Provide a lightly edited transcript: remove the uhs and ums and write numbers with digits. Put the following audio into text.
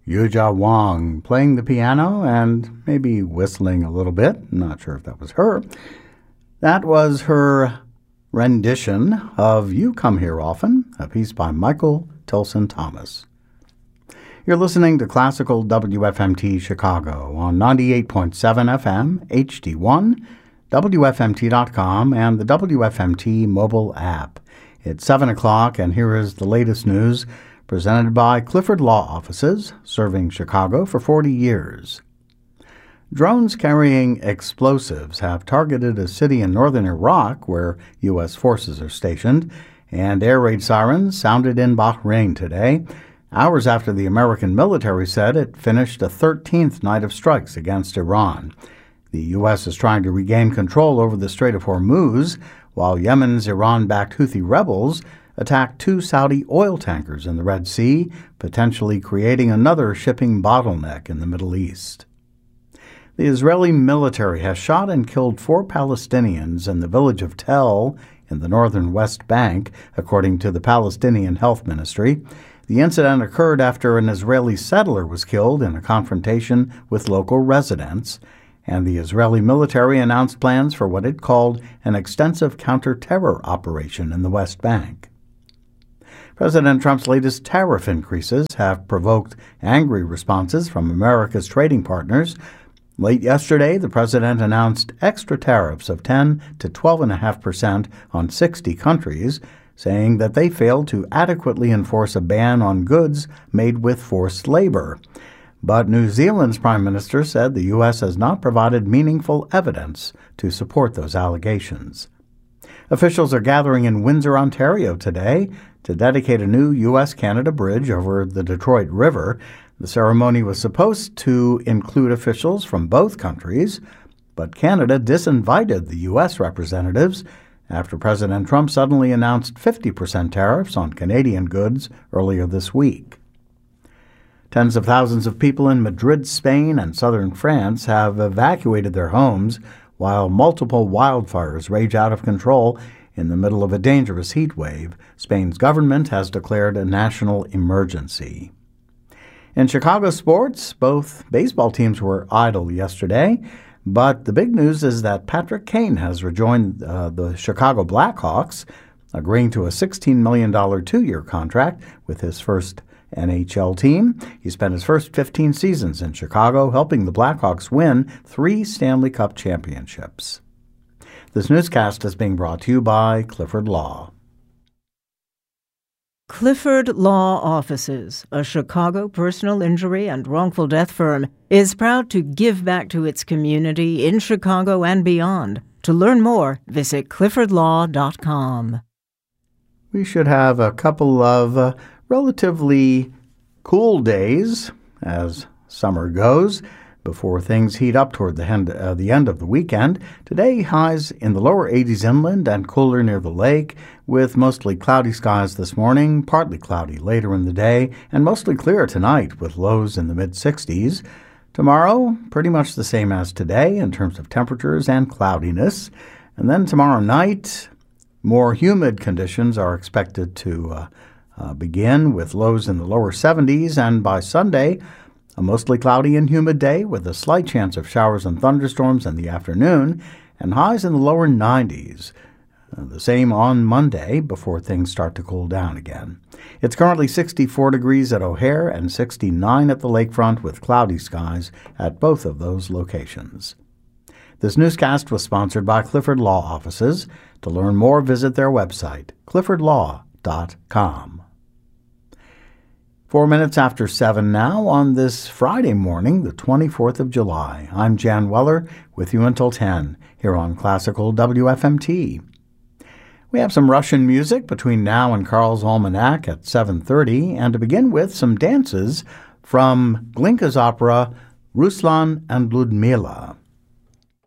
Yuja Wang playing the piano and maybe whistling a little bit. Not sure if that was her. That was her rendition of You Come Here Often, a piece by Michael Tilson Thomas. You're listening to Classical WFMT Chicago on 98.7 FM, HD1, WFMT.com, and the WFMT mobile app. It's 7 o'clock, and here is the latest news presented by Clifford Law Offices, serving Chicago for 40 years. Drones carrying explosives have targeted a city in northern Iraq where U.S. forces are stationed, and air raid sirens sounded in Bahrain today, hours after the American military said it finished a 13th night of strikes against Iran. The U.S. is trying to regain control over the Strait of Hormuz, while Yemen's Iran-backed Houthi rebels attacked 2 Saudi oil tankers in the Red Sea, potentially creating another shipping bottleneck in the Middle East. The Israeli military has shot and killed 4 Palestinians in the village of Tel in the northern West Bank, according to the Palestinian Health Ministry. The incident occurred after an Israeli settler was killed in a confrontation with local residents, and the Israeli military announced plans for what it called an extensive counter-terror operation in the West Bank. President Trump's latest tariff increases have provoked angry responses from America's trading partners. Late yesterday, the president announced extra tariffs of 10 to 12.5% on 60 countries, saying that they failed to adequately enforce a ban on goods made with forced labor. But New Zealand's prime minister said the U.S. has not provided meaningful evidence to support those allegations. Officials are gathering in Windsor, Ontario today to dedicate a new U.S.-Canada bridge over the Detroit River. The ceremony was supposed to include officials from both countries, but Canada disinvited the U.S. representatives after President Trump suddenly announced 50% tariffs on Canadian goods earlier this week. Tens of thousands of people in Madrid, Spain, and southern France have evacuated their homes while multiple wildfires rage out of control in the middle of a dangerous heat wave. Spain's government has declared a national emergency. In Chicago sports, both baseball teams were idle yesterday, but the big news is that Patrick Kane has rejoined the Chicago Blackhawks, agreeing to a $16 million 2-year contract with his first NHL team. He spent his first 15 seasons in Chicago, helping the Blackhawks win 3 Stanley Cup championships. This newscast is being brought to you by Clifford Law. Clifford Law Offices, a Chicago personal injury and wrongful death firm, is proud to give back to its community in Chicago and beyond. To learn more, visit cliffordlaw.com. We should have a couple of relatively cool days as summer goes before things heat up toward the end of the weekend. Today, highs in the lower 80s inland and cooler near the lake, with mostly cloudy skies this morning, partly cloudy later in the day, and mostly clear tonight with lows in the mid-60s. Tomorrow, pretty much the same as today in terms of temperatures and cloudiness. And then tomorrow night, more humid conditions are expected to begin with lows in the lower 70s, and by Sunday, a mostly cloudy and humid day with a slight chance of showers and thunderstorms in the afternoon, and highs in the lower 90s. The same on Monday before things start to cool down again. It's currently 64 degrees at O'Hare and 69 at the lakefront with cloudy skies at both of those locations. This newscast was sponsored by Clifford Law Offices. To learn more, visit their website, cliffordlaw.com. 4 minutes after 7 now on this Friday morning, the 24th of July. I'm Jan Weller with you until 10 here on Classical WFMT. We have some Russian music between now and Carl's Almanac at 7:30, and to begin with, some dances from Glinka's opera Ruslan and Ludmila.